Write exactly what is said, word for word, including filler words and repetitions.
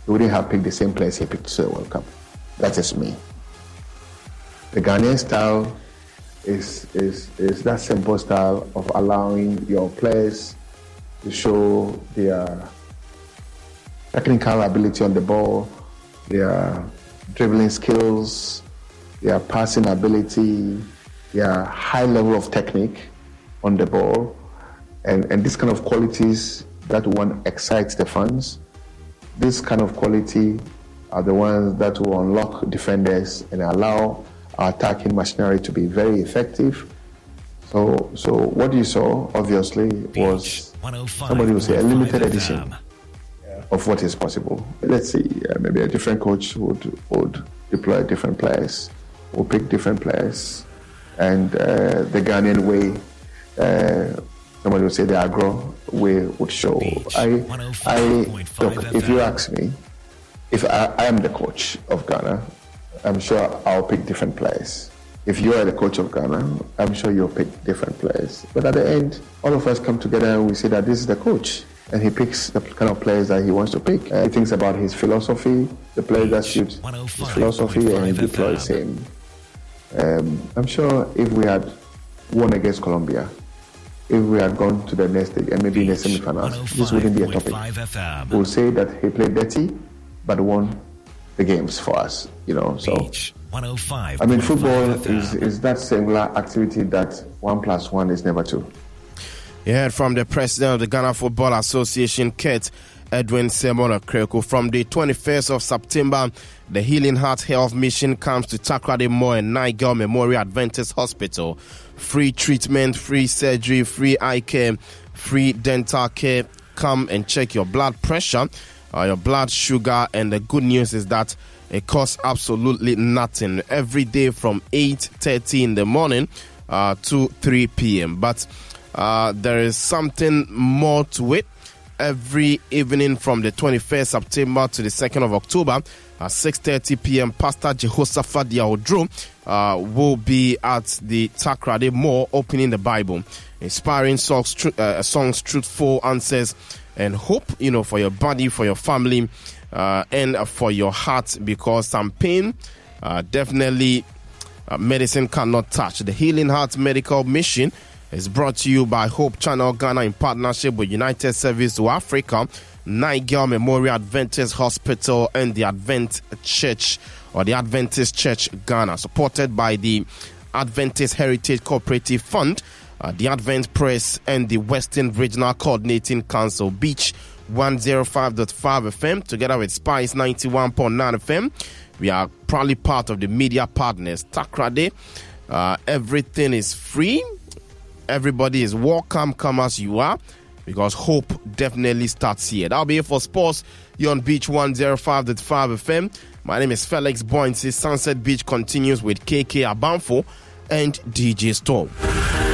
he wouldn't have picked the same players he picked to the World Cup. That is me. The Ghanaian style is, is, is that simple style of allowing your players to show their technical ability on the ball, their dribbling skills, their passing ability, their high level of technique on the ball, and, and this kind of qualities that one excites the fans. This kind of quality are the ones that will unlock defenders and allow our attacking machinery to be very effective. So, so what you saw, obviously, was somebody would say a limited edition of what is possible. Let's see, uh, maybe a different coach would, would deploy different players, would pick different players, and uh, the Ghanaian way, uh, somebody would say the Agro way would show. I, I look, if you ask me, if I, I am the coach of Ghana, I'm sure I'll pick different players. If you are the coach of Ghana, I'm sure you'll pick different players. But at the end, all of us come together and we say that this is the coach. And he picks the kind of players that he wants to pick. Uh, he thinks about his philosophy, the players that suit his philosophy, and he deploys him. Um, I'm sure if we had won against Colombia, if we had gone to the next stage and maybe in the semi-finals, this wouldn't be a topic. We'll say that he played dirty, but won the games for us, you know. So, I mean, football is, is that singular activity that one plus one is never two. You heard from the president of the Ghana Football Association, Kurt Edwin Simon Okreko. From the twenty-first of September, the Healing Heart Health Mission comes to Takoradi Mall and Nigel Memorial Adventist Hospital. Free treatment, free surgery, free eye care, free dental care. Come and check your blood pressure, uh, your blood sugar, and the good news is that it costs absolutely nothing. Every day from eight thirty in the morning uh, to three p.m. But Uh, there is something more to it. Every evening from the twenty-first September to the second of October at six thirty p.m. Pastor Jehoshaphat Yahodro uh, will be at the Takoradi Mall opening the Bible, inspiring songs, tr- uh, songs, truthful answers, and hope, you know, for your body, for your family, uh, and for your heart, because some pain uh, definitely uh, medicine cannot touch. The Healing Heart Medical Mission is brought to you by Hope Channel Ghana in partnership with United Service to Africa, Nigel Memorial Adventist Hospital, and the Advent Church or the Adventist Church Ghana, supported by the Adventist Heritage Cooperative Fund, uh, the Advent Press, and the Western Regional Coordinating Council. Beach one oh five point five F M, together with Spice ninety-one point nine F M. We are proudly part of the media partners. Takoradi, uh, everything is free. Everybody is welcome, come as you are, because hope definitely starts here. That'll be it for sports. You're on Beach one oh five point five F M. My name is Felix Boynes. Sunset Beach continues with K K Abanfo and D J Storm.